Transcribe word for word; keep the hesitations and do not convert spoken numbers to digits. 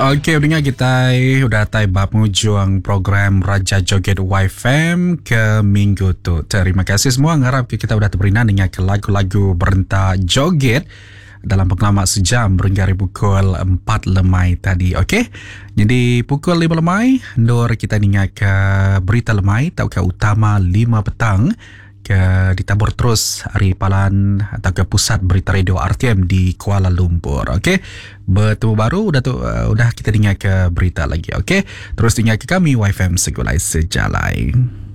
Okey, dengar kita eh, udah tai bab mengujuang program Raja Joget Y F M ke minggu tu. Terima kasih semua. Harap kita udah terberinan dengan ke lagu-lagu berentak joget dalam pengalaman sejam hingga pukul empat lemai tadi. Okey. Jadi pukul lima lemai, Nur kita dengar ke berita lemai atau ke utama lima petang ke ditabur terus hari palan atau ke pusat berita radio R T M di Kuala Lumpur. Okey. Bertemu baru udah tu uh, udah kita dengar ke berita lagi. Okey. Terus dengar ke kami Y F M Segulai Sejalai.